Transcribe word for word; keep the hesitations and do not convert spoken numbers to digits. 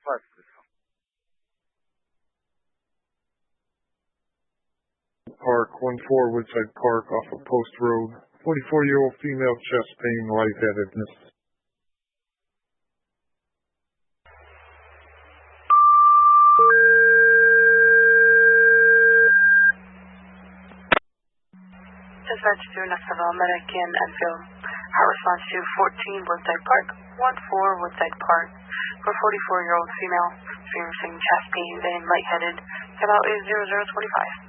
five, please. Park, one four Woodside Park off of Post Road. forty-four-year-old female, chest pain, lightheadedness. Dispatch to Knoxville Medic in Enfield. Our response to fourteen Woodside Park, one four Woodside Park, for forty-four-year-old female experiencing chest pain and lightheaded. About is zero zero twenty-five.